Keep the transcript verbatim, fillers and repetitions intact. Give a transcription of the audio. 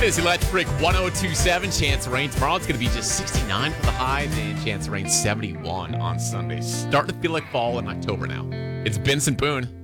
is Electric one oh two point seven. Chance of rain tomorrow. It's going to be just sixty-nine for the high, and chance of rain seventy-one on Sunday. Starting to feel like fall in October now. It's Benson Boone.